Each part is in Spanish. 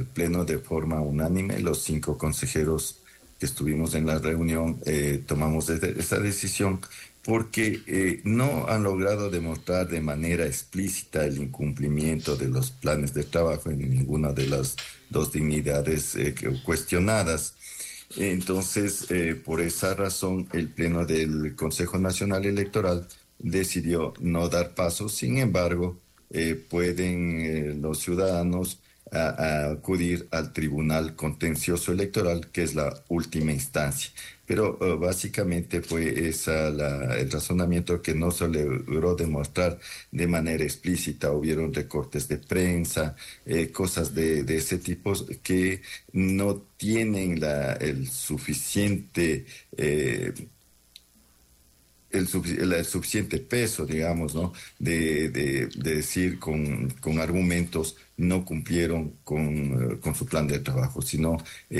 el Pleno de forma unánime, los 5 consejeros que estuvimos en la reunión, tomamos esa decisión porque no han logrado demostrar de manera explícita el incumplimiento de los planes de trabajo en ninguna de las dos dignidades cuestionadas. Entonces, por esa razón, el Pleno del Consejo Nacional Electoral decidió no dar paso. Sin embargo, pueden los ciudadanos a acudir al Tribunal Contencioso Electoral, que es la última instancia. Pero básicamente fue el razonamiento que no se logró demostrar de manera explícita. Hubieron recortes de prensa, cosas de ese tipo que no tienen el suficiente... el suficiente peso, digamos, ¿no? De decir con argumentos no cumplieron con su plan de trabajo, sino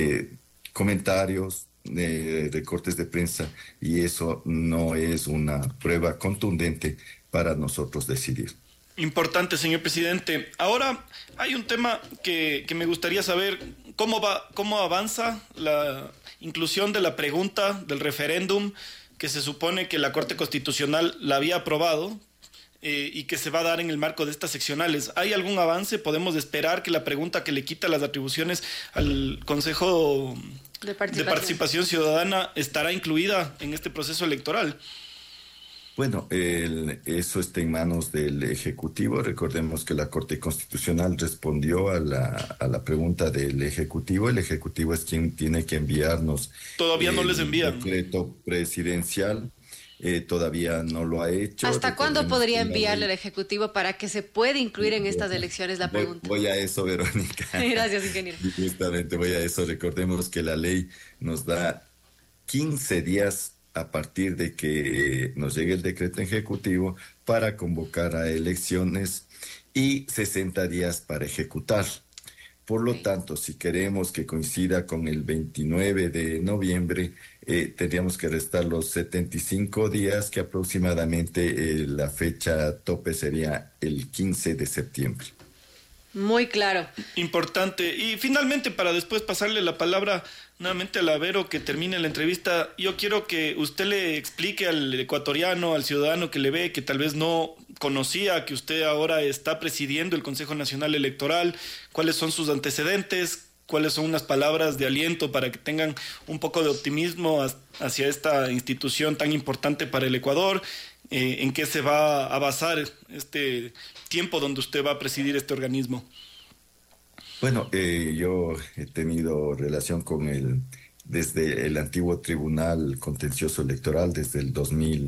comentarios, recortes de prensa, y eso no es una prueba contundente para nosotros decidir. Importante, señor presidente. Ahora hay un tema que me gustaría saber cómo avanza la inclusión de la pregunta del referéndum, que se supone que la Corte Constitucional la había aprobado y que se va a dar en el marco de estas seccionales. ¿Hay algún avance? ¿Podemos esperar que la pregunta que le quita las atribuciones al Consejo de Participación Ciudadana estará incluida en este proceso electoral? Bueno, eso está en manos del Ejecutivo. Recordemos que la Corte Constitucional respondió a la pregunta del Ejecutivo. El Ejecutivo es quien tiene que enviarnos. Todavía no les envían. El decreto presidencial todavía no lo ha hecho. ¿Hasta cuándo podría enviarle el Ejecutivo para que se pueda incluir en estas elecciones la pregunta? Voy a eso, Verónica. Gracias, ingeniero. Justamente voy a eso. Recordemos que la ley nos da 15 días a partir de que nos llegue el decreto ejecutivo para convocar a elecciones y 60 días para ejecutar. Por lo tanto, si queremos que coincida con el 29 de noviembre, tendríamos que restar los 75 días, que aproximadamente la fecha tope sería el 15 de septiembre. Muy claro. Importante. Y finalmente, para después pasarle la palabra nuevamente a la Vero, que termine la entrevista, yo quiero que usted le explique al ecuatoriano, al ciudadano que le ve, que tal vez no conocía que usted ahora está presidiendo el Consejo Nacional Electoral, cuáles son sus antecedentes, cuáles son unas palabras de aliento para que tengan un poco de optimismo hacia esta institución tan importante para el Ecuador, en qué se va a basar este tiempo donde usted va a presidir este organismo. Bueno, yo he tenido relación desde el antiguo Tribunal Contencioso Electoral, desde el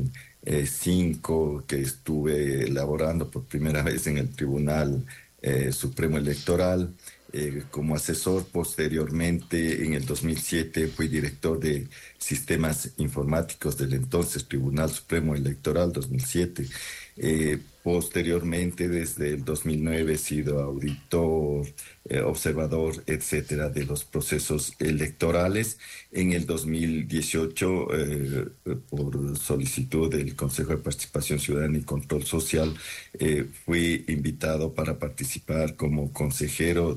2005, que estuve laborando por primera vez en el Tribunal Supremo Electoral. Como asesor. Posteriormente, en el 2007, fui director de sistemas informáticos del entonces Tribunal Supremo Electoral 2007. Posteriormente, desde el 2009, he sido auditor, observador, etcétera, de los procesos electorales. En el 2018, por solicitud del Consejo de Participación Ciudadana y Control Social, fui invitado para participar como consejero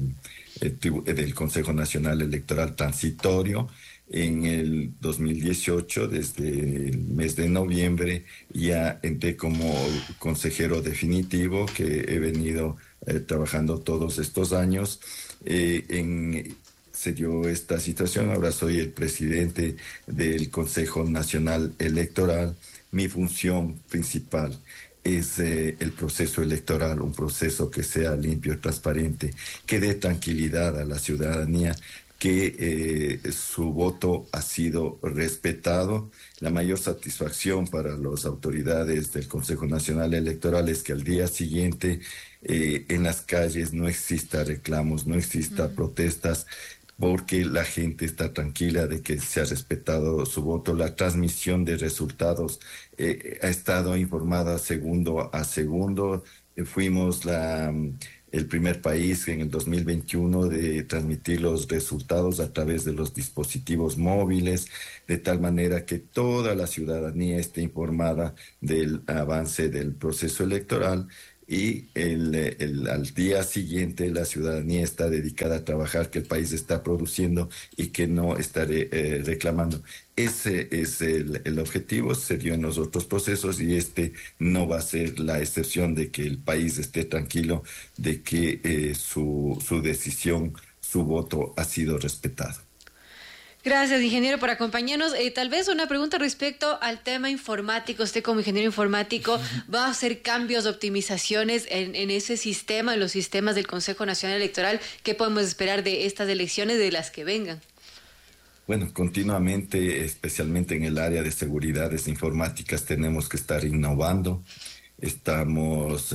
del Consejo Nacional Electoral Transitorio. En el 2018, desde el mes de noviembre, ya entré como consejero definitivo, que he venido trabajando todos estos años. Se dio esta situación, ahora soy el presidente del Consejo Nacional Electoral. Mi función principal es el proceso electoral, un proceso que sea limpio, transparente, que dé tranquilidad a la ciudadanía, que su voto ha sido respetado. La mayor satisfacción para las autoridades del Consejo Nacional Electoral es que al día siguiente en las calles no exista reclamos, no exista protestas, porque la gente está tranquila de que se ha respetado su voto. La transmisión de resultados ha estado informada segundo a segundo. Fuimos el primer país en el 2021 de transmitir los resultados a través de los dispositivos móviles, de tal manera que toda la ciudadanía esté informada del avance del proceso electoral. y al día siguiente la ciudadanía está dedicada a trabajar, que el país está produciendo y que no está reclamando. Ese es el objetivo, se dio en los otros procesos y este no va a ser la excepción, de que el país esté tranquilo, de que su decisión, su voto ha sido respetado. Gracias, ingeniero, por acompañarnos. Tal vez una pregunta respecto al tema informático. Usted como ingeniero informático va a hacer cambios, optimizaciones en ese sistema, en los sistemas del Consejo Nacional Electoral. ¿Qué podemos esperar de estas elecciones, de las que vengan? Bueno, continuamente, especialmente en el área de seguridades informáticas, tenemos que estar innovando. Estamos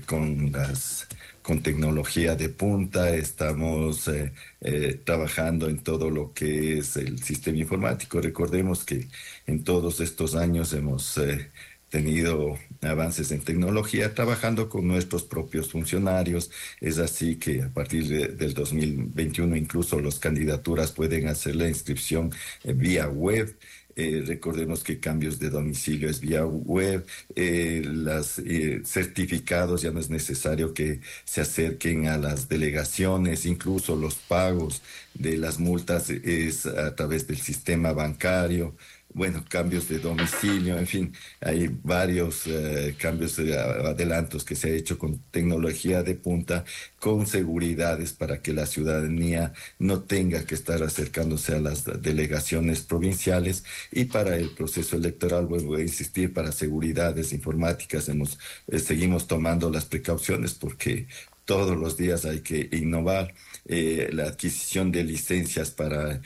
con tecnología de punta, estamos trabajando en todo lo que es el sistema informático. Recordemos que en todos estos años hemos tenido avances en tecnología, trabajando con nuestros propios funcionarios. Es así que a partir del 2021 incluso las candidaturas pueden hacer la inscripción vía web. Recordemos que cambios de domicilio es vía web, los certificados ya no es necesario que se acerquen a las delegaciones, incluso los pagos de las multas es a través del sistema bancario. Bueno, cambios de domicilio, en fin, hay varios cambios, adelantos que se ha hecho con tecnología de punta, con seguridades para que la ciudadanía no tenga que estar acercándose a las delegaciones provinciales. Y para el proceso electoral, vuelvo a insistir, para seguridades informáticas seguimos tomando las precauciones, porque todos los días hay que innovar. La adquisición de licencias para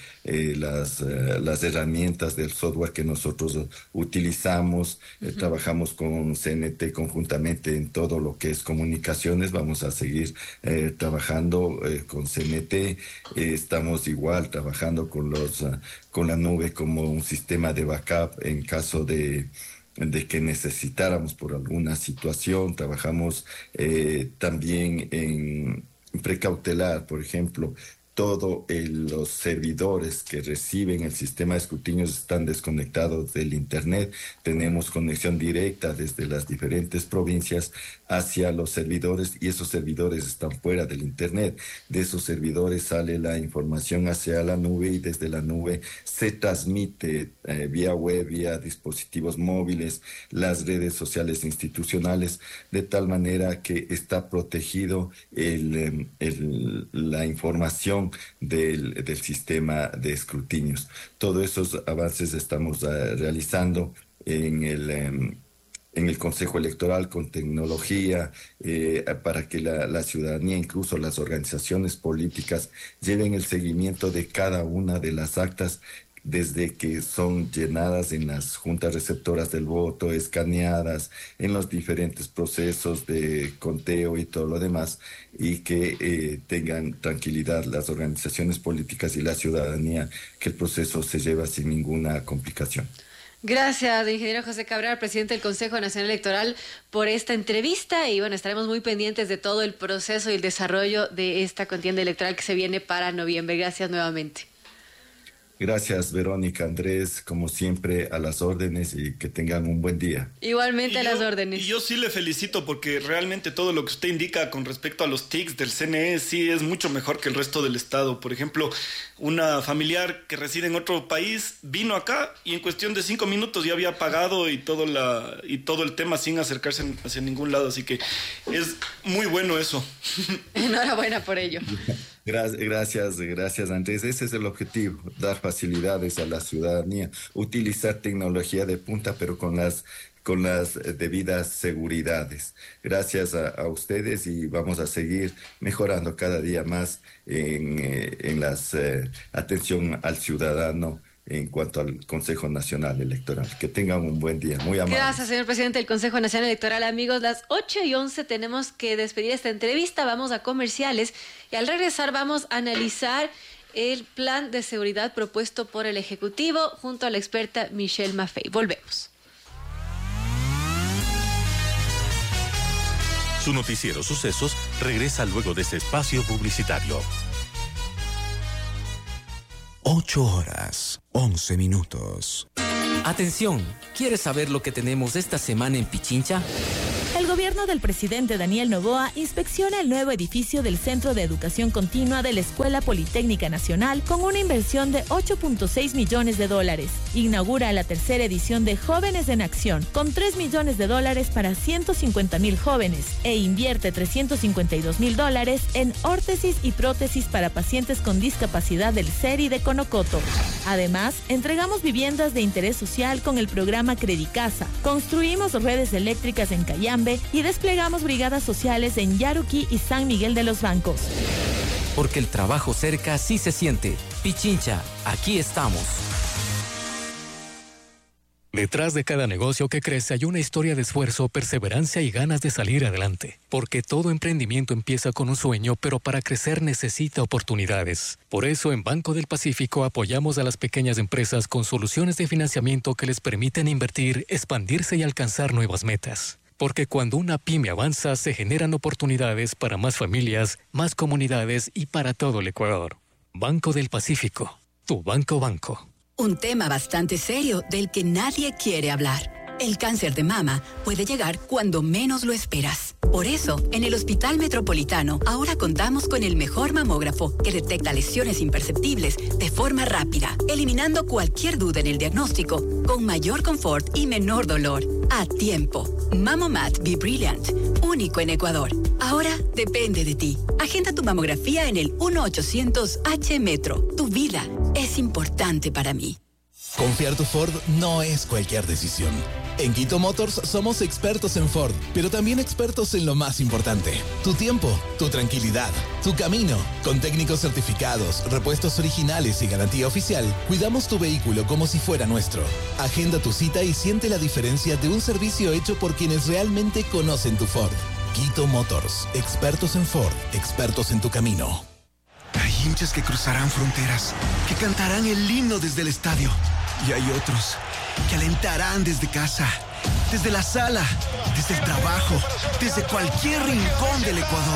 las herramientas del software que nosotros utilizamos. Trabajamos con CNT conjuntamente en todo lo que es comunicaciones. Vamos a seguir trabajando con CNT. Estamos igual trabajando con la nube como un sistema de backup en caso de que necesitáramos por alguna situación. Trabajamos también en precautelar, por ejemplo, todos los servidores que reciben el sistema de escrutinios están desconectados del Internet. Tenemos conexión directa desde las diferentes provincias hacia los servidores, y esos servidores están fuera del Internet. De esos servidores sale la información hacia la nube, y desde la nube se transmite vía web, vía dispositivos móviles, las redes sociales institucionales, de tal manera que está protegido la información del sistema de escrutinios. Todos esos avances estamos realizando en el Consejo Electoral con tecnología, para que la ciudadanía, incluso las organizaciones políticas, lleven el seguimiento de cada una de las actas desde que son llenadas en las juntas receptoras del voto, escaneadas en los diferentes procesos de conteo y todo lo demás, y que tengan tranquilidad las organizaciones políticas y la ciudadanía, que el proceso se lleva sin ninguna complicación. Gracias, ingeniero José Cabral, presidente del Consejo Nacional Electoral, por esta entrevista, y bueno, estaremos muy pendientes de todo el proceso y el desarrollo de esta contienda electoral que se viene para noviembre. Gracias nuevamente. Gracias, Verónica, Andrés, como siempre, a las órdenes, y que tengan un buen día. Igualmente a las órdenes. Y yo sí le felicito, porque realmente todo lo que usted indica con respecto a los TICs del CNE sí es mucho mejor que el resto del Estado. Por ejemplo, una familiar que reside en otro país vino acá y en cuestión de 5 minutos ya había pagado y todo el tema sin acercarse hacia ningún lado. Así que es muy bueno eso. Enhorabuena por ello. Gracias, Andrés. Ese es el objetivo, dar facilidades a la ciudadanía, utilizar tecnología de punta, pero con las debidas seguridades. Gracias a ustedes, y vamos a seguir mejorando cada día más en la atención al ciudadano en cuanto al Consejo Nacional Electoral. Que tengan un buen día, muy amable. Gracias, señor presidente del Consejo Nacional Electoral. Amigos, las 8:11 tenemos que despedir esta entrevista, vamos a comerciales, y al regresar vamos a analizar el plan de seguridad propuesto por el Ejecutivo junto a la experta Michelle Maffei. Volvemos. Su noticiero Sucesos regresa luego de este espacio publicitario. 8:11. Atención, ¿quieres saber lo que tenemos esta semana en Pichincha? El gobierno gobierno del presidente Daniel Noboa inspecciona el nuevo edificio del Centro de Educación Continua de la Escuela Politécnica Nacional con una inversión de $8.6 millones. Inaugura la tercera edición de Jóvenes en Acción con $3 millones para 150,000 jóvenes e invierte $352,000 en órtesis y prótesis para pacientes con discapacidad del CERI de Conocoto. Además, entregamos viviendas de interés social con el programa Credicasa, construimos redes eléctricas en Cayambe y desplegamos brigadas sociales en Yaruquí y San Miguel de los Bancos. Porque el trabajo cerca sí se siente. Pichincha, aquí estamos. Detrás de cada negocio que crece hay una historia de esfuerzo, perseverancia y ganas de salir adelante. Porque todo emprendimiento empieza con un sueño, pero para crecer necesita oportunidades. Por eso en Banco del Pacífico apoyamos a las pequeñas empresas con soluciones de financiamiento que les permiten invertir, expandirse y alcanzar nuevas metas. Porque cuando una pyme avanza, se generan oportunidades para más familias, más comunidades y para todo el Ecuador. Banco del Pacífico, tu banco. Un tema bastante serio del que nadie quiere hablar. El cáncer de mama puede llegar cuando menos lo esperas. Por eso, en el Hospital Metropolitano, ahora contamos con el mejor mamógrafo que detecta lesiones imperceptibles de forma rápida, eliminando cualquier duda en el diagnóstico, con mayor confort y menor dolor. A tiempo. Mamomat Be Brilliant, único en Ecuador. Ahora depende de ti. Agenda tu mamografía en el 1-800-H-Metro. Tu vida es importante para mí. Confiar tu Ford no es cualquier decisión. En Quito Motors somos expertos en Ford, pero también expertos en lo más importante: tu tiempo, tu tranquilidad, tu camino. Con técnicos certificados, repuestos originales y garantía oficial, cuidamos tu vehículo como si fuera nuestro. Agenda tu cita y siente la diferencia de un servicio hecho por quienes realmente conocen tu Ford. Quito Motors, expertos en Ford, expertos en tu camino. Hay hinchas que cruzarán fronteras, que cantarán el himno desde el estadio. Y hay otros que alentarán desde casa, desde la sala, desde el trabajo, desde cualquier rincón del Ecuador.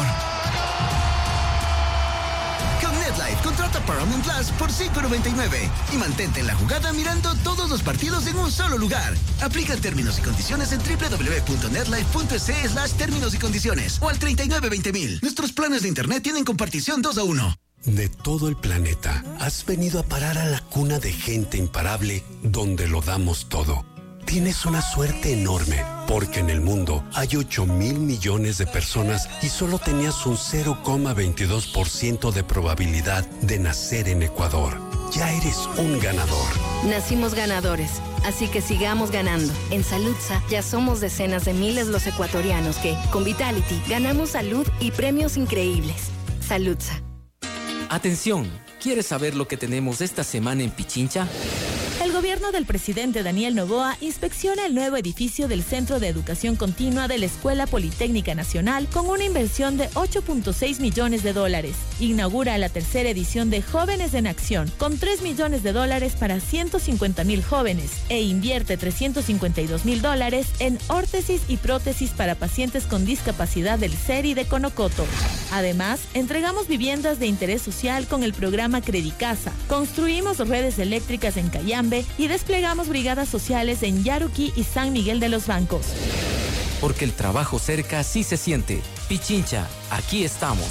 Con NetLife, contrata Paramount Plus por $5.99 y mantente en la jugada mirando todos los partidos en un solo lugar. Aplica términos y condiciones en www.netlife.es/términos y condiciones o al 3920.000. Nuestros planes de internet tienen compartición 2-1. De todo el planeta, has venido a parar a la cuna de gente imparable donde lo damos todo. Tienes una suerte enorme, porque en el mundo hay 8,000 millones de personas y solo tenías un 0,22% de probabilidad de nacer en Ecuador. Ya eres un ganador. Nacimos ganadores, así que sigamos ganando. En Saludsa ya somos decenas de miles los ecuatorianos que, con Vitality, ganamos salud y premios increíbles. Saludsa. Atención, ¿quieres saber lo que tenemos esta semana en Pichincha? El gobierno del presidente Daniel Noboa inspecciona el nuevo edificio del Centro de Educación Continua de la Escuela Politécnica Nacional con una inversión de $8.6 millones. Inaugura la tercera edición de Jóvenes en Acción con $3 millones para 150,000 jóvenes e invierte $352,000 en órtesis y prótesis para pacientes con discapacidad del CERI de Conocoto. Además, entregamos viviendas de interés social con el programa Credicasa, construimos redes eléctricas en Cayambe y desplegamos brigadas sociales en Yaruquí y San Miguel de los Bancos. Porque el trabajo cerca sí se siente. Pichincha, aquí estamos.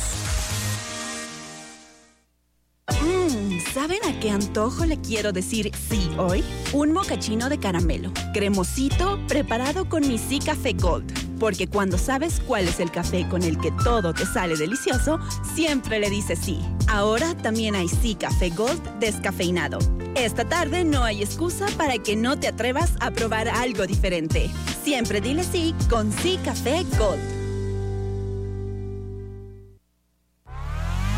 ¿Saben a qué antojo le quiero decir sí hoy? Un mocachino de caramelo, cremosito, preparado con mi Sí Café Gold. Porque cuando sabes cuál es el café con el que todo te sale delicioso, siempre le dices sí. Ahora también hay Sí Café Gold descafeinado. Esta tarde no hay excusa para que no te atrevas a probar algo diferente. Siempre dile sí con Sí Café Gold.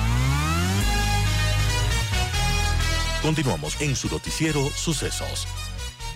Continuamos en su noticiero Sucesos.